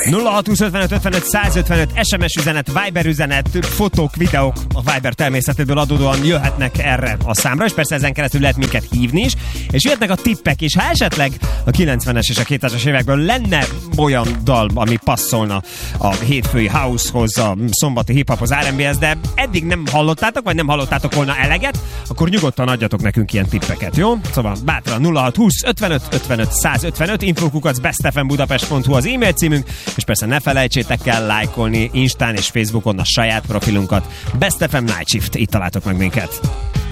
0620 55 155 SMS üzenet, Viber üzenet, fotók, videók a Viber természetéből adódóan jöhetnek erre a számra, és persze ezen keresztül lehet minket hívni is, és jöhetnek a tippek is. Ha esetleg a 90-es és a 2000-es évekből lenne olyan dal, ami passzolna a hétfői house-hoz, a szombati hip-hophoz, R&B-hez, de eddig nem hallottátok, vagy nem hallottátok volna eleget, akkor nyugodtan adjatok nekünk ilyen tippeket, jó? Szóval bátran 0620 55 55 155 info@bestfmbudapest.hu az e-mail címünk, és persze ne felejtsétek el lájkolni Instán és Facebookon a saját profilunkat. Best FM Night Shift, itt találtok meg minket.